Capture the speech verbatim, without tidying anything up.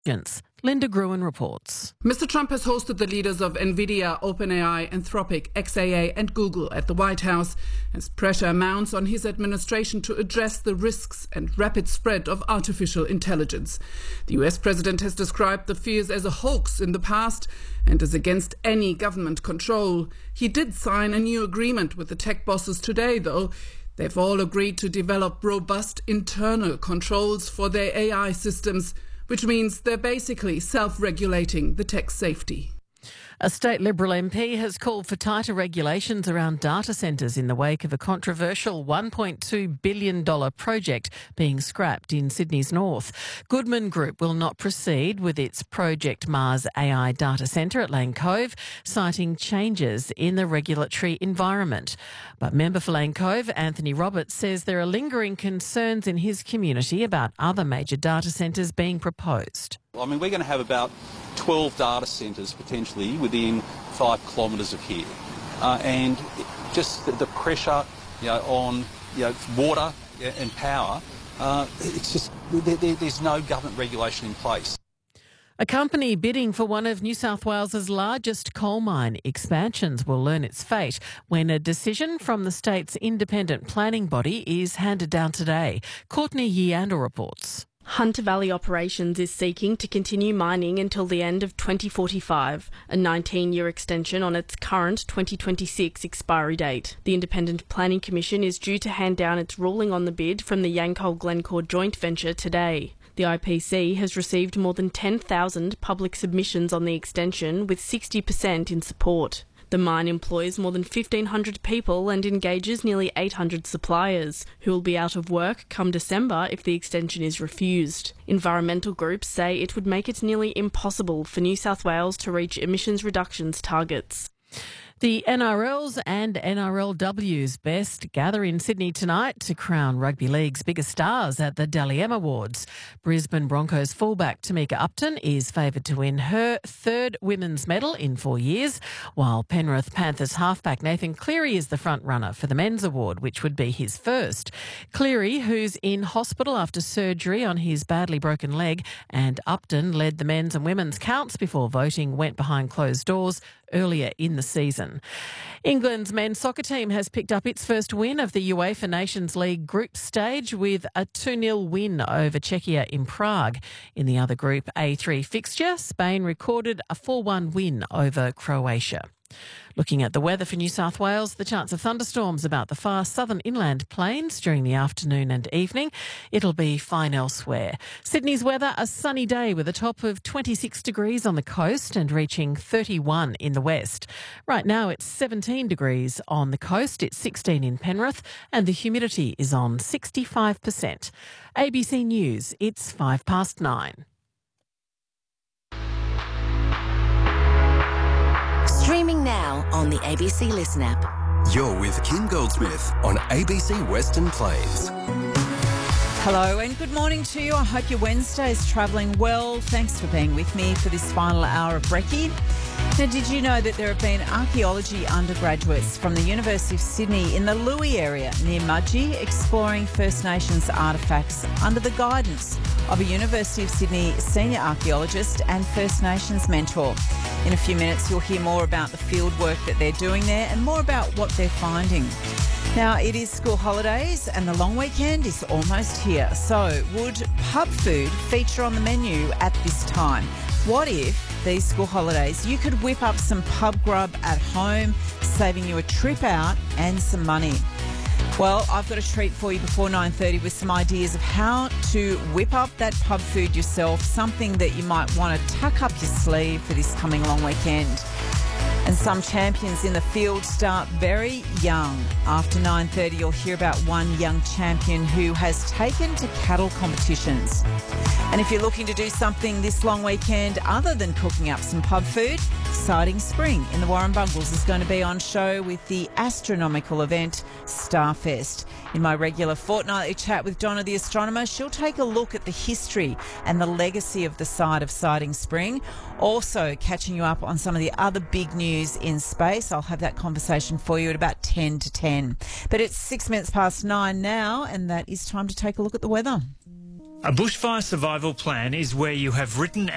Linda Gruen reports. Mister Trump has hosted the leaders of Nvidia, OpenAI, Anthropic, X A A and Google at the White House as pressure mounts on his administration to address the risks and rapid spread of artificial intelligence. The U S president has described the fears as a hoax in the past and is against any government control. He did sign a new agreement with the tech bosses today, though. They've all agreed to develop robust internal controls for their A I systems, which means they're basically self-regulating the tech safety. A state Liberal M P has called for tighter regulations around data centres in the wake of a controversial one point two billion dollars project being scrapped in Sydney's north. Goodman Group will not proceed with its Project Mars A I data centre at Lane Cove, citing changes in the regulatory environment. But member for Lane Cove, Anthony Roberts, says there are lingering concerns in his community about other major data centres being proposed. I mean, we're going to have about twelve data centres potentially within five kilometres of here. Uh, and just the, the pressure, you know, on you know, water and power, uh, it's just, there, there, there's no government regulation in place. A company bidding for one of New South Wales's largest coal mine expansions will learn its fate when a decision from the state's independent planning body is handed down today. Courtney Yeander reports. Hunter Valley Operations is seeking to continue mining until the end of twenty forty-five, a nineteen-year extension on its current twenty twenty-six expiry date. The Independent Planning Commission is due to hand down its ruling on the bid from the Yancoal-Glencore joint venture today. The I P C has received more than ten thousand public submissions on the extension, with sixty percent in support. The mine employs more than fifteen hundred people and engages nearly eight hundred suppliers, who will be out of work come December if the extension is refused. Environmental groups say it would make it nearly impossible for New South Wales to reach emissions reductions targets. The N R L's and N R L W's best gather in Sydney tonight to crown rugby league's biggest stars at the Dally M Awards. Brisbane Broncos fullback Tamika Upton is favoured to win her third women's medal in four years, while Penrith Panthers halfback Nathan Cleary is the front runner for the men's award, which would be his first. Cleary, who's in hospital after surgery on his badly broken leg, and Upton led the men's and women's counts before voting went behind closed doors earlier in the season. England's men's soccer team has picked up its first win of the UEFA Nations League group stage with a two nil win over Czechia in Prague. In the other Group A three fixture, Spain recorded a four one win over Croatia. Looking at the weather for New South Wales, the chance of thunderstorms about the far southern inland plains during the afternoon and evening. It'll be fine elsewhere. Sydney's weather, a sunny day with a top of twenty-six degrees on the coast and reaching thirty-one in the west. Right now it's seventeen degrees on the coast, it's sixteen in Penrith, and the humidity is on sixty-five percent. A B C News, it's five past nine. Streaming now on the A B C Listen app. You're with Kim Goldsmith on A B C Western Plains. Hello and good morning to you. I hope your Wednesday is travelling well. Thanks for being with me for this final hour of Brekkie. Now, did you know that there have been archaeology undergraduates from the University of Sydney in the Louis area near Mudgee exploring First Nations artefacts under the guidance of a University of Sydney senior archaeologist and First Nations mentor? In a few minutes, you'll hear more about the field work that they're doing there and more about what they're finding. Now, it is school holidays and the long weekend is almost here. So, would pub food feature on the menu at this time? What if these school holidays you could whip up some pub grub at home, saving you a trip out and some money? Well, I've got a treat for you before nine thirty with some ideas of how to whip up that pub food yourself, something that you might want to tuck up your sleeve for this coming long weekend. And some champions in the field start very young. After nine thirty, you'll hear about one young champion who has taken to cattle competitions. And if you're looking to do something this long weekend other than cooking up some pub food, Siding Spring in the Warrumbungles is going to be on show with the astronomical event Starfest. In my regular fortnightly chat with Donna the astronomer, she'll take a look at the history and the legacy of the site of Siding Spring. Also catching you up on some of the other big news in space. I'll have that conversation for you at about ten to ten. But it's six minutes past nine now, and that is time to take a look at the weather. A bushfire survival plan is where you have written